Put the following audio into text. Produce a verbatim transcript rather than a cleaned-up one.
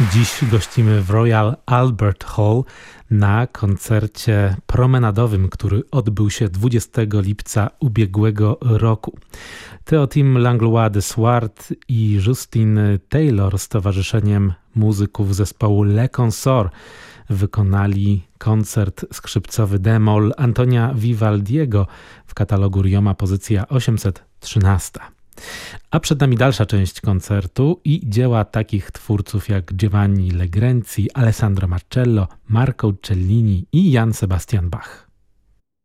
Dziś gościmy w Royal Albert Hall na koncercie promenadowym, który odbył się dwudziestego lipca ubiegłego roku. Teotim Langlois de Swart i Justin Taylor z towarzyszeniem muzyków zespołu Le Consort wykonali koncert skrzypcowy d-moll Antonia Vivaldiego w katalogu Rioma, pozycja osiemset trzynaście. A przed nami dalsza część koncertu i dzieła takich twórców jak Giovanni Legrenzi, Alessandro Marcello, Marco Cellini i Jan Sebastian Bach.